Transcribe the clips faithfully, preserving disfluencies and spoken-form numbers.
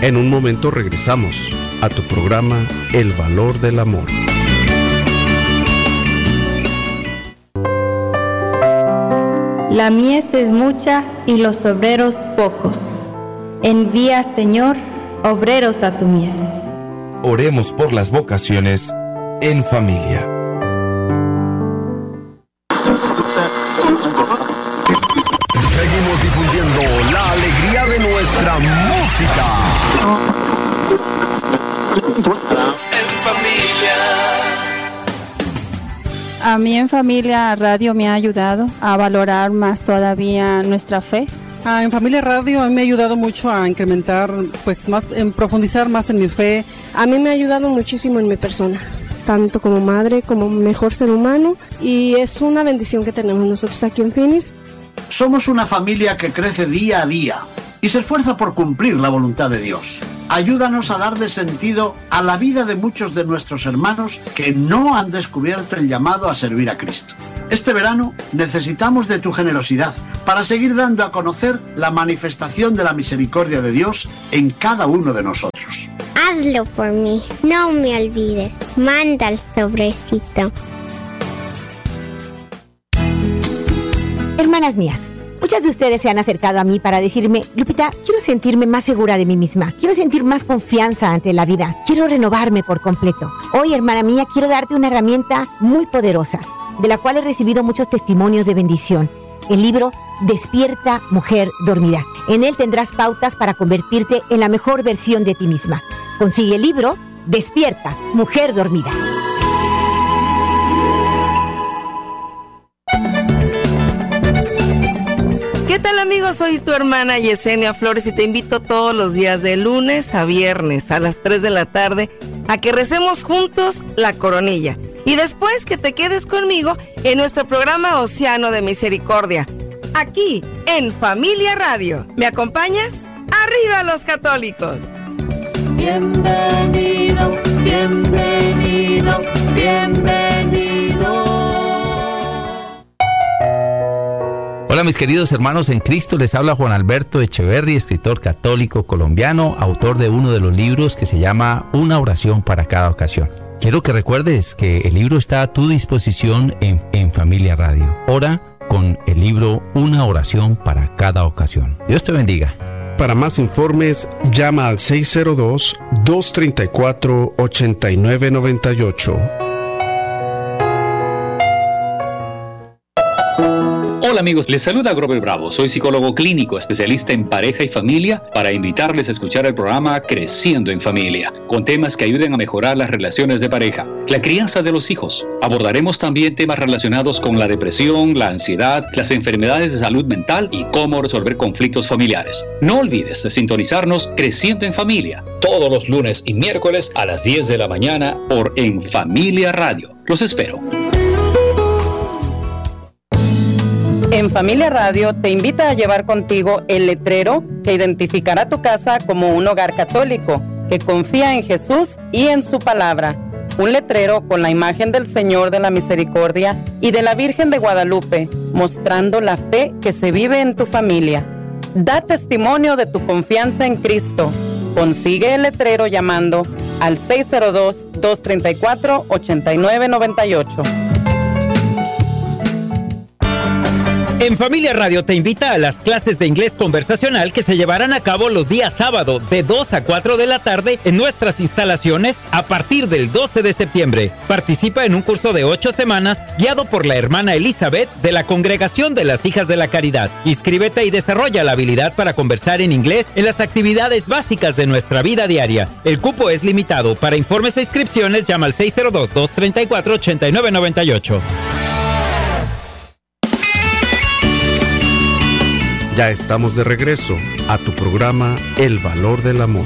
En un momento regresamos a tu programa El Valor del Amor. La mies es mucha y los obreros pocos. Envía, Señor, obreros a tu mies. Oremos por las vocaciones en familia. Seguimos difundiendo la alegría de nuestra música. En familia. A mí en Familia Radio me ha ayudado a valorar más todavía nuestra fe. Ah, en Familia Radio a mí me ha ayudado mucho a incrementar, pues más, en profundizar más en mi fe. A mí me ha ayudado muchísimo en mi persona, tanto como madre como mejor ser humano, y es una bendición que tenemos nosotros aquí en Finis. Somos una familia que crece día a día y se esfuerza por cumplir la voluntad de Dios. Ayúdanos a darle sentido a la vida de muchos de nuestros hermanos que no han descubierto el llamado a servir a Cristo. Este verano necesitamos de tu generosidad para seguir dando a conocer la manifestación de la misericordia de Dios en cada uno de nosotros. Hazlo por mí, no me olvides. Manda el sobrecito. Hermanas mías, muchas de ustedes se han acercado a mí para decirme: Lupita, quiero sentirme más segura de mí misma, quiero sentir más confianza ante la vida, quiero renovarme por completo. Hoy, hermana mía, quiero darte una herramienta muy poderosa, de la cual he recibido muchos testimonios de bendición. El libro Despierta, Mujer Dormida. En él tendrás pautas para convertirte en la mejor versión de ti misma. Consigue el libro Despierta, Mujer Dormida. ¿Qué tal, amigos? Soy tu hermana Yesenia Flores y te invito todos los días de lunes a viernes a las tres de la tarde a que recemos juntos la coronilla. Y después que te quedes conmigo en nuestro programa Océano de Misericordia, aquí en Familia Radio. ¿Me acompañas? ¡Arriba los católicos! Bienvenido, bienvenido, bienvenido. Hola mis queridos hermanos en Cristo, les habla Juan Alberto Echeverri, escritor católico colombiano, autor de uno de los libros que se llama Una oración para cada ocasión. Quiero que recuerdes que el libro está a tu disposición en, en Familia Radio. Ora con el libro Una oración para cada ocasión. Dios te bendiga. Para más informes, llama al seis cero dos, dos tres cuatro, ocho nueve nueve ocho. Hola amigos, les saluda Grover Bravo, soy psicólogo clínico, especialista en pareja y familia, para invitarles a escuchar el programa Creciendo en Familia, con temas que ayuden a mejorar las relaciones de pareja, la crianza de los hijos. Abordaremos también temas relacionados con la depresión, la ansiedad, las enfermedades de salud mental y cómo resolver conflictos familiares. No olvides de sintonizarnos Creciendo en Familia, todos los lunes y miércoles a las diez de la mañana por En Familia Radio. Los espero. En Familia Radio te invita a llevar contigo el letrero que identificará tu casa como un hogar católico que confía en Jesús y en su palabra. Un letrero con la imagen del Señor de la Misericordia y de la Virgen de Guadalupe, mostrando la fe que se vive en tu familia. Da testimonio de tu confianza en Cristo. Consigue el letrero llamando al seis cero dos, dos tres cuatro, ocho nueve nueve ocho. En Familia Radio te invita a las clases de inglés conversacional que se llevarán a cabo los días sábado de dos a cuatro de la tarde en nuestras instalaciones a partir del doce de septiembre. Participa en un curso de ocho semanas guiado por la hermana Elizabeth de la Congregación de las Hijas de la Caridad. Inscríbete y desarrolla la habilidad para conversar en inglés en las actividades básicas de nuestra vida diaria. El cupo es limitado. Para informes e inscripciones llama al seis cero dos, dos tres cuatro, ocho nueve nueve ocho. Ya estamos de regreso a tu programa El Valor del Amor.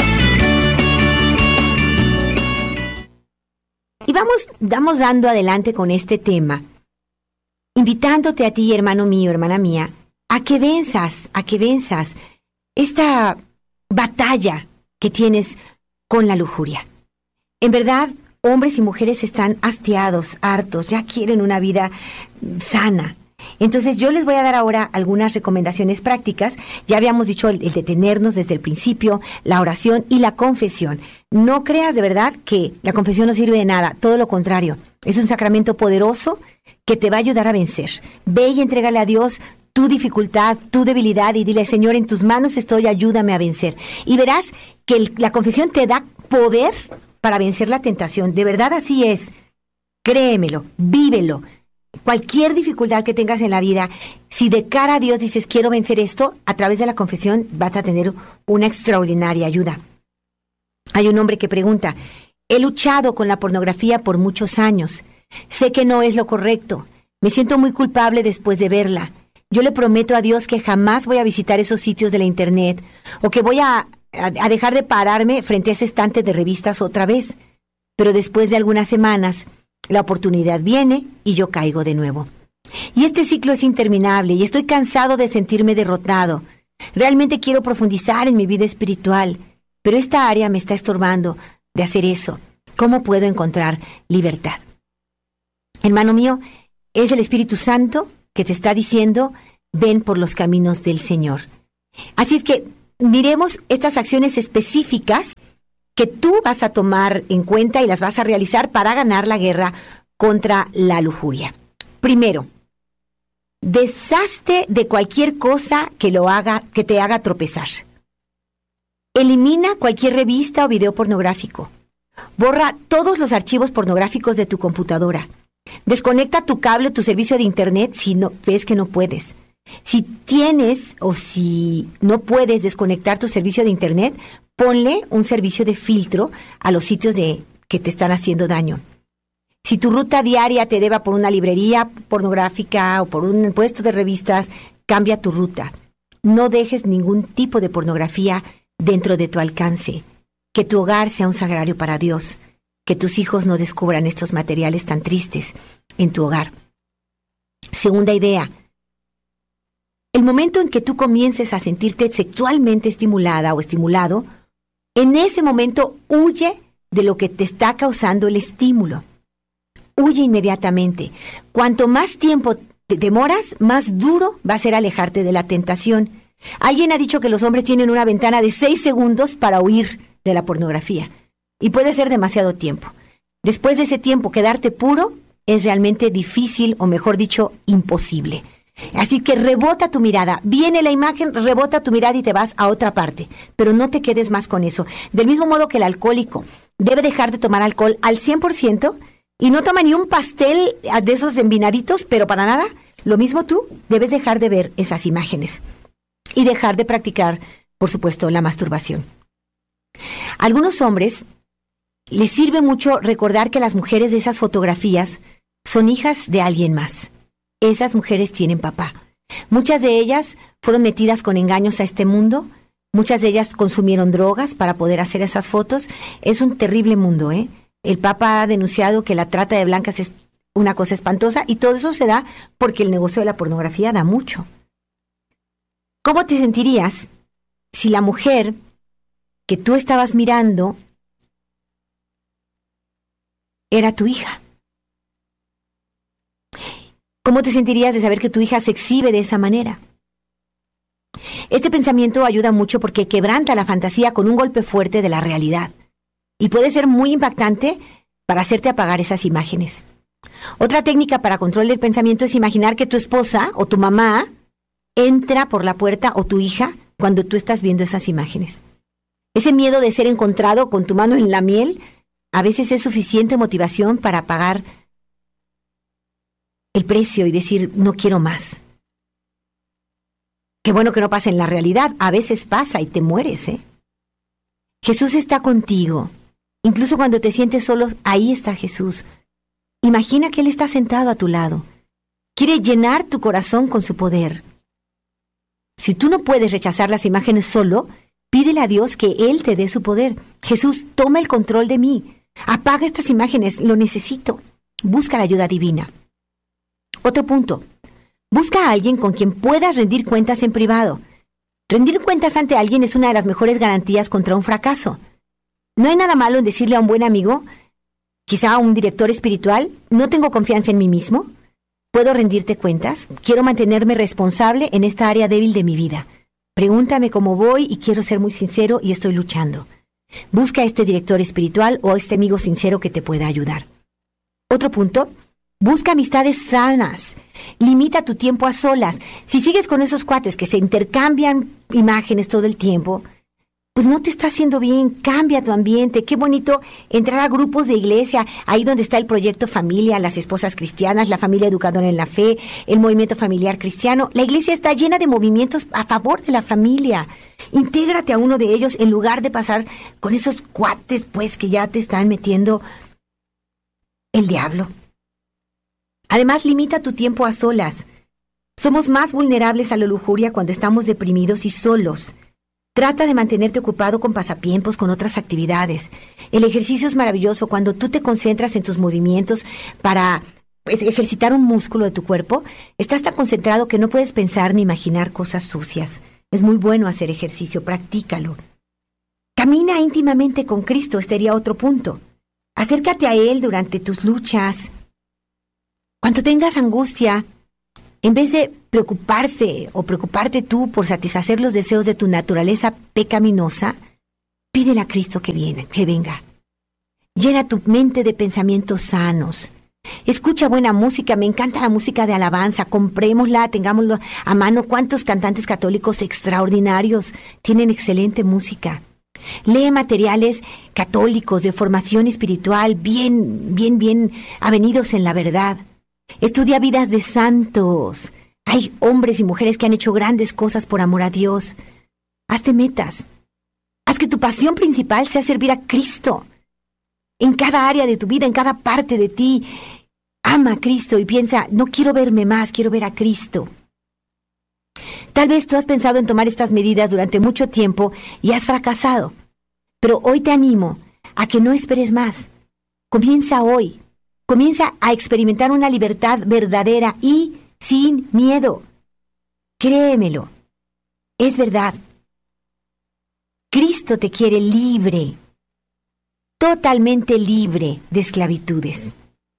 Y vamos, vamos dando adelante con este tema, invitándote a ti, hermano mío, hermana mía, a que venzas, a que venzas esta batalla que tienes con la lujuria. En verdad, hombres y mujeres están hastiados, hartos, ya quieren una vida sana. Entonces yo les voy a dar ahora algunas recomendaciones prácticas. Ya habíamos dicho el, el detenernos desde el principio, la oración y la confesión. No creas de verdad que la confesión no sirve de nada, todo lo contrario. Es un sacramento poderoso que te va a ayudar a vencer. Ve y entrégale a Dios tu dificultad, tu debilidad y dile, Señor, en tus manos estoy, ayúdame a vencer. Y verás que el, la confesión te da poder para vencer la tentación. De verdad así es. Créemelo, vívelo. Cualquier dificultad que tengas en la vida, si de cara a Dios dices, quiero vencer esto, a través de la confesión vas a tener una extraordinaria ayuda. Hay un hombre que pregunta, he luchado con la pornografía por muchos años. Sé que no es lo correcto. Me siento muy culpable después de verla. Yo le prometo a Dios que jamás voy a visitar esos sitios de la internet o que voy a, a, a dejar de pararme frente a ese estante de revistas otra vez. Pero después de algunas semanas, la oportunidad viene y yo caigo de nuevo. Y este ciclo es interminable y estoy cansado de sentirme derrotado. Realmente quiero profundizar en mi vida espiritual, pero esta área me está estorbando de hacer eso. ¿Cómo puedo encontrar libertad? Hermano mío, es el Espíritu Santo que te está diciendo, ven por los caminos del Señor. Así es que miremos estas acciones específicas que tú vas a tomar en cuenta y las vas a realizar para ganar la guerra contra la lujuria. Primero, deshazte de cualquier cosa que lo haga, que te haga tropezar. Elimina cualquier revista o video pornográfico. Borra todos los archivos pornográficos de tu computadora. Desconecta tu cable o tu servicio de internet si no ves que no puedes. Si tienes o si no puedes desconectar tu servicio de internet, ponle un servicio de filtro a los sitios de, que te están haciendo daño. Si tu ruta diaria te lleva por una librería pornográfica o por un puesto de revistas, cambia tu ruta. No dejes ningún tipo de pornografía dentro de tu alcance. Que tu hogar sea un sagrario para Dios. Que tus hijos no descubran estos materiales tan tristes en tu hogar. Segunda idea. El momento en que tú comiences a sentirte sexualmente estimulada o estimulado, en ese momento huye de lo que te está causando el estímulo. Huye inmediatamente. Cuanto más tiempo te demoras, más duro va a ser alejarte de la tentación. Alguien ha dicho que los hombres tienen una ventana de seis segundos para huir de la pornografía. Y puede ser demasiado tiempo. Después de ese tiempo, quedarte puro es realmente difícil, o mejor dicho, imposible. Así que rebota tu mirada. Viene la imagen, rebota tu mirada y te vas a otra parte. Pero no te quedes más con eso. Del mismo modo que el alcohólico debe dejar de tomar alcohol al cien por ciento y no toma ni un pastel de esos envinaditos, pero para nada, lo mismo tú debes dejar de ver esas imágenes y dejar de practicar, por supuesto, la masturbación. A algunos hombres les sirve mucho recordar que las mujeres de esas fotografías son hijas de alguien más. Esas mujeres tienen papá. Muchas de ellas fueron metidas con engaños a este mundo. Muchas de ellas consumieron drogas para poder hacer esas fotos. Es un terrible mundo, ¿eh? El Papa ha denunciado que la trata de blancas es una cosa espantosa y todo eso se da porque el negocio de la pornografía da mucho. ¿Cómo te sentirías si la mujer que tú estabas mirando era tu hija? ¿Cómo te sentirías de saber que tu hija se exhibe de esa manera? Este pensamiento ayuda mucho porque quebranta la fantasía con un golpe fuerte de la realidad y puede ser muy impactante para hacerte apagar esas imágenes. Otra técnica para control del pensamiento es imaginar que tu esposa o tu mamá entra por la puerta o tu hija cuando tú estás viendo esas imágenes. Ese miedo de ser encontrado con tu mano en la miel a veces es suficiente motivación para pagar el precio y decir, no quiero más. Qué bueno que no pasa en la realidad. A veces pasa y te mueres, ¿eh? Jesús está contigo. Incluso cuando te sientes solo, ahí está Jesús. Imagina que Él está sentado a tu lado. Quiere llenar tu corazón con su poder. Si tú no puedes rechazar las imágenes solo, pídele a Dios que Él te dé su poder. Jesús, toma el control de mí. Apaga estas imágenes, lo necesito. Busca la ayuda divina. Otro punto. Busca a alguien con quien puedas rendir cuentas en privado. Rendir cuentas ante alguien es una de las mejores garantías contra un fracaso. No hay nada malo en decirle a un buen amigo, quizá a un director espiritual, no tengo confianza en mí mismo. ¿Puedo rendirte cuentas? Quiero mantenerme responsable en esta área débil de mi vida. Pregúntame cómo voy y quiero ser muy sincero y estoy luchando. Busca a este director espiritual o a este amigo sincero que te pueda ayudar. Otro punto, busca amistades sanas. Limita tu tiempo a solas. Si sigues con esos cuates que se intercambian imágenes todo el tiempo, pues no te está haciendo bien. Cambia tu ambiente. Qué bonito entrar a grupos de iglesia, ahí donde está el proyecto familia, las esposas cristianas, la familia educadora en la fe, el movimiento familiar cristiano. La iglesia está llena de movimientos a favor de la familia. Intégrate a uno de ellos en lugar de pasar con esos cuates, pues, que ya te están metiendo el diablo. Además, limita tu tiempo a solas. Somos más vulnerables a la lujuria cuando estamos deprimidos y solos. Trata de mantenerte ocupado con pasatiempos, con otras actividades. El ejercicio es maravilloso cuando tú te concentras en tus movimientos para pues, ejercitar un músculo de tu cuerpo. Estás tan concentrado que no puedes pensar ni imaginar cosas sucias. Es muy bueno hacer ejercicio, practícalo. Camina íntimamente con Cristo, este sería otro punto. Acércate a Él durante tus luchas. Cuando tengas angustia, en vez de preocuparse o preocuparte tú por satisfacer los deseos de tu naturaleza pecaminosa, pídele a Cristo que viene, que venga. Llena tu mente de pensamientos sanos. Escucha buena música, me encanta la música de alabanza, comprémosla, tengámoslo a mano. ¿Cuántos cantantes católicos extraordinarios tienen excelente música? Lee materiales católicos de formación espiritual, bien, bien, bien avenidos en la verdad. Estudia vidas de santos. Hay hombres y mujeres que han hecho grandes cosas por amor a Dios. Hazte metas. Haz que tu pasión principal sea servir a Cristo. En cada área de tu vida, en cada parte de ti, ama a Cristo y piensa, no quiero verme más, quiero ver a Cristo. Tal vez tú has pensado en tomar estas medidas durante mucho tiempo y has fracasado. Pero hoy te animo a que no esperes más. Comienza hoy. Comienza a experimentar una libertad verdadera y sin miedo. Créemelo. Es verdad. Cristo te quiere libre. Totalmente libre de esclavitudes.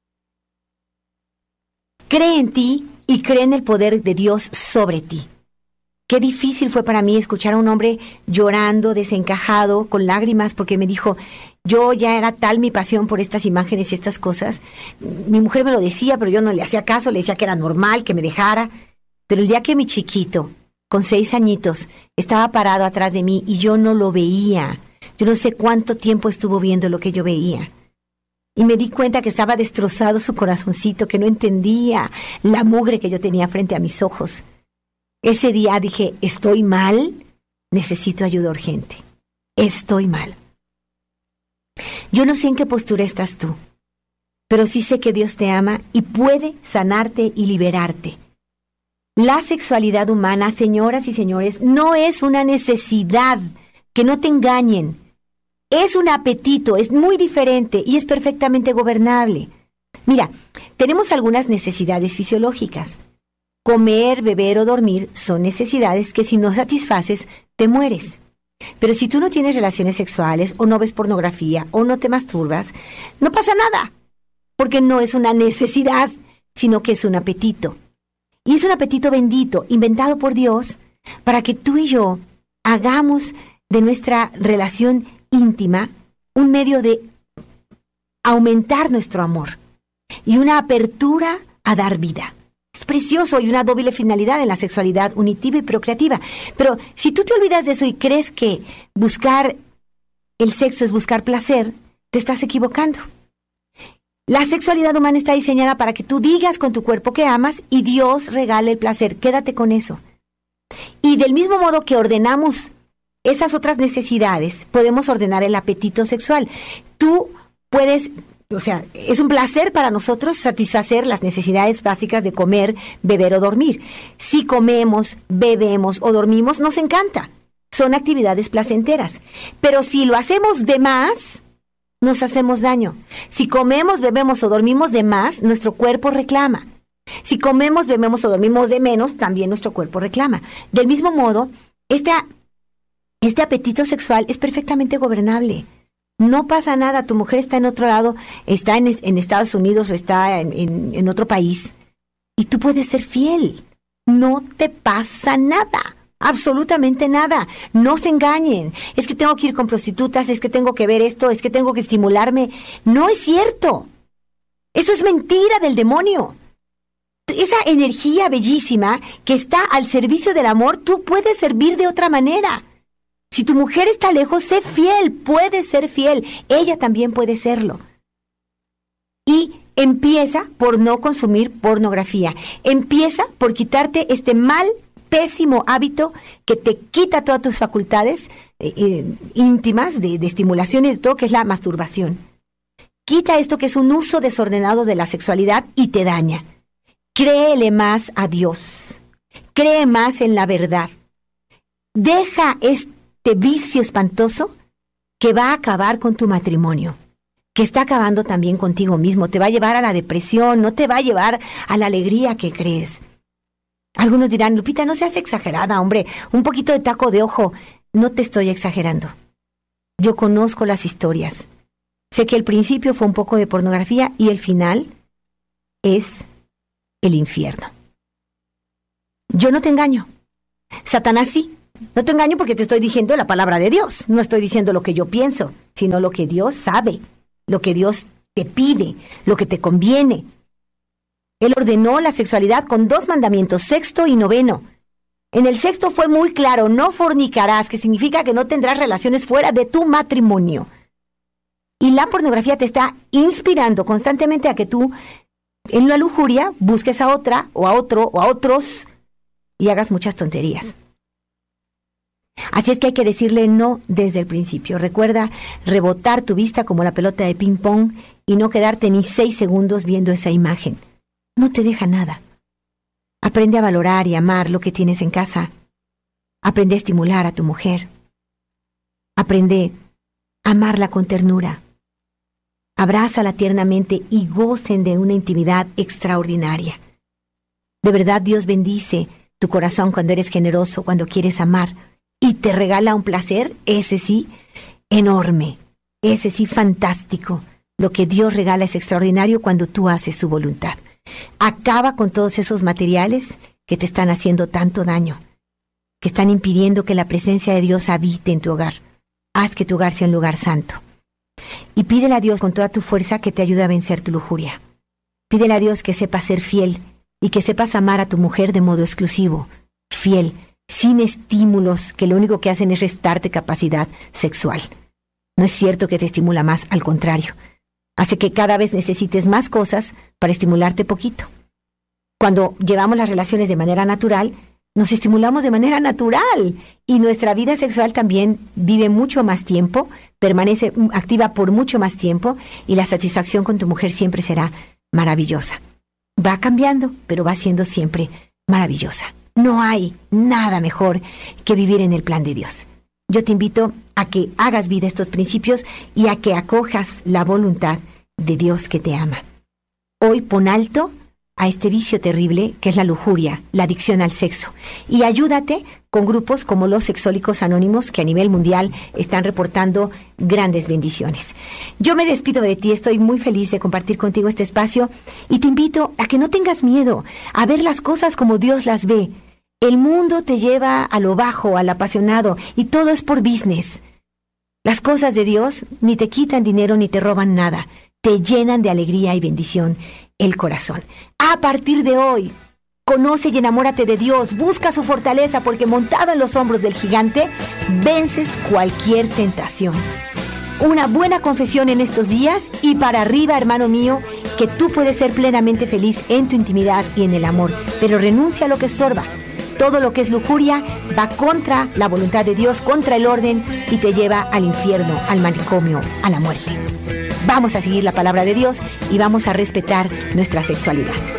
Cree en ti y cree en el poder de Dios sobre ti. Qué difícil fue para mí escuchar a un hombre llorando, desencajado, con lágrimas, porque me dijo, yo ya era tal mi pasión por estas imágenes y estas cosas. Mi mujer me lo decía, pero yo no le hacía caso, le decía que era normal, que me dejara. Pero el día que mi chiquito, con seis añitos, estaba parado atrás de mí y yo no lo veía, yo no sé cuánto tiempo estuvo viendo lo que yo veía. Y me di cuenta que estaba destrozado su corazoncito, que no entendía la mugre que yo tenía frente a mis ojos. Ese día dije, estoy mal, necesito ayuda urgente. Estoy mal. Yo no sé en qué postura estás tú, pero sí sé que Dios te ama y puede sanarte y liberarte. La sexualidad humana, señoras y señores, no es una necesidad, que no te engañen. Es un apetito, es muy diferente y es perfectamente gobernable. Mira, tenemos algunas necesidades fisiológicas. Comer, beber o dormir son necesidades que si no satisfaces, te mueres. Pero si tú no tienes relaciones sexuales, o no ves pornografía, o no te masturbas, no pasa nada. Porque no es una necesidad, sino que es un apetito. Y es un apetito bendito, inventado por Dios, para que tú y yo hagamos de nuestra relación íntima un medio de aumentar nuestro amor y una apertura a dar vida. Es precioso y una doble finalidad en la sexualidad unitiva y procreativa. Pero si tú te olvidas de eso y crees que buscar el sexo es buscar placer, te estás equivocando. La sexualidad humana está diseñada para que tú digas con tu cuerpo que amas y Dios regale el placer. Quédate con eso. Y del mismo modo que ordenamos esas otras necesidades, podemos ordenar el apetito sexual. Tú puedes... O sea, es un placer para nosotros satisfacer las necesidades básicas de comer, beber o dormir. Si comemos, bebemos o dormimos, nos encanta. Son actividades placenteras. Pero si lo hacemos de más, nos hacemos daño. Si comemos, bebemos o dormimos de más, nuestro cuerpo reclama. Si comemos, bebemos o dormimos de menos, también nuestro cuerpo reclama. Del mismo modo, este, este apetito sexual es perfectamente gobernable. No pasa nada, tu mujer está en otro lado, está en, en Estados Unidos o está en, en, en otro país. Y tú puedes ser fiel. No te pasa nada. Absolutamente nada. No se engañen. Es que tengo que ir con prostitutas, es que tengo que ver esto, es que tengo que estimularme. No es cierto. Eso es mentira del demonio. Esa energía bellísima que está al servicio del amor, tú puedes servir de otra manera. Si tu mujer está lejos, sé fiel, puedes ser fiel. Ella también puede serlo. Y empieza por no consumir pornografía. Empieza por quitarte este mal, pésimo hábito que te quita todas tus facultades eh, eh, íntimas de, de estimulación y de todo, que es la masturbación. Quita esto que es un uso desordenado de la sexualidad y te daña. Créele más a Dios. Cree más en la verdad. Deja este vicio espantoso que va a acabar con tu matrimonio, que está acabando también contigo mismo. Te va a llevar a la depresión, no te va a llevar a la alegría que crees. Algunos dirán, Lupita, no seas exagerada, hombre, un poquito de taco de ojo. No te estoy exagerando. Yo conozco las historias. Sé que el principio fue un poco de pornografía y el final es el infierno. Yo no te engaño. Satanás sí. No te engaño porque te estoy diciendo la palabra de Dios. No estoy diciendo lo que yo pienso, sino lo que Dios sabe, lo que Dios te pide, lo que te conviene. Él ordenó la sexualidad con dos mandamientos, sexto y noveno. En el sexto fue muy claro, no fornicarás, que significa que no tendrás relaciones fuera de tu matrimonio. Y la pornografía te está inspirando constantemente a que tú, en la lujuria, busques a otra, o a otro, o a otros, y hagas muchas tonterías. Así es que hay que decirle no desde el principio. Recuerda rebotar tu vista como la pelota de ping pong y no quedarte ni seis segundos viendo esa imagen. No te deja nada. Aprende a valorar y amar lo que tienes en casa. Aprende a estimular a tu mujer. Aprende a amarla con ternura. Abrázala tiernamente y gocen de una intimidad extraordinaria. De verdad, Dios bendice tu corazón cuando eres generoso, cuando quieres amar. Y te regala un placer, ese sí, enorme, ese sí, fantástico. Lo que Dios regala es extraordinario cuando tú haces su voluntad. Acaba con todos esos materiales que te están haciendo tanto daño, que están impidiendo que la presencia de Dios habite en tu hogar. Haz que tu hogar sea un lugar santo. Y pídele a Dios con toda tu fuerza que te ayude a vencer tu lujuria. Pídele a Dios que sepas ser fiel y que sepas amar a tu mujer de modo exclusivo, fiel, sin estímulos que lo único que hacen es restarte capacidad sexual. No es cierto que te estimula más, al contrario. Hace que cada vez necesites más cosas para estimularte poquito. Cuando llevamos las relaciones de manera natural, nos estimulamos de manera natural y nuestra vida sexual también vive mucho más tiempo, permanece activa por mucho más tiempo y la satisfacción con tu mujer siempre será maravillosa. Va cambiando, pero va siendo siempre maravillosa. No hay nada mejor que vivir en el plan de Dios. Yo te invito a que hagas vida a estos principios y a que acojas la voluntad de Dios que te ama. Hoy pon alto a este vicio terrible que es la lujuria, la adicción al sexo. Y ayúdate con grupos como los Sexólicos Anónimos que a nivel mundial están reportando grandes bendiciones. Yo me despido de ti, estoy muy feliz de compartir contigo este espacio y te invito a que no tengas miedo a ver las cosas como Dios las ve. El mundo te lleva a lo bajo, al apasionado, y todo es por business. Las cosas de Dios ni te quitan dinero ni te roban nada. Te llenan de alegría y bendición el corazón. A partir de hoy, conoce y enamórate de Dios. Busca su fortaleza porque montado en los hombros del gigante, vences cualquier tentación. Una buena confesión en estos días y para arriba, hermano mío, que tú puedes ser plenamente feliz en tu intimidad y en el amor, pero renuncia a lo que estorba. Todo lo que es lujuria va contra la voluntad de Dios, contra el orden y te lleva al infierno, al manicomio, a la muerte. Vamos a seguir la palabra de Dios y vamos a respetar nuestra sexualidad.